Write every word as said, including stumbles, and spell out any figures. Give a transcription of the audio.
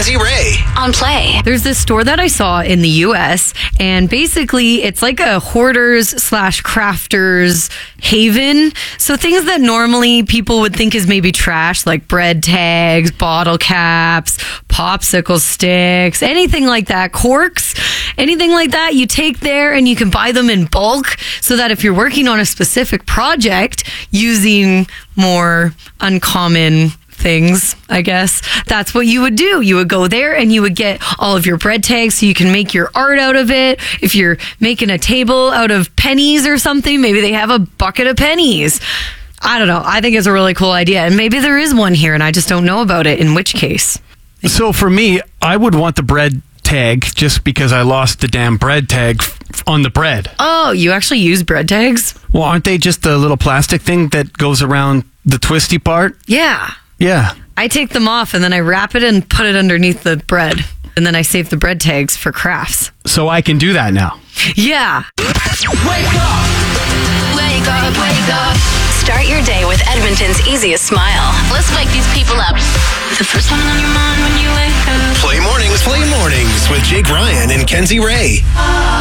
Kenzie Ray on Play. There's this store that I saw in the U S, and basically it's like a hoarders slash crafters haven. So things that normally people would think is maybe trash, like bread tags, bottle caps, popsicle sticks, anything like that, corks, anything like that, you take there and you can buy them in bulk so that if you're working on a specific project using more uncommon things, I guess, that's what you would do. You would go there and you would get all of your bread tags so you can make your art out of it. If you're making a table out of pennies or something, maybe they have a bucket of pennies. I don't know. I think it's a really cool idea. And maybe there is one here and I just don't know about it, in which case. So for me, I would want the bread tag just because I lost the damn bread tag f- on the bread. Oh, you actually use bread tags? Well, aren't they just the little plastic thing that goes around the twisty part? Yeah. Yeah. I take them off and then I wrap it and put it underneath the bread. And then I save the bread tags for crafts. So I can do that now. Yeah. Wake up! Wake up, wake up. Start your day with Edmonton's easiest smile. Let's wake these people up. The first one on your mind when you wake up. Play mornings, play mornings with Jake Ryan and Kenzie Ray.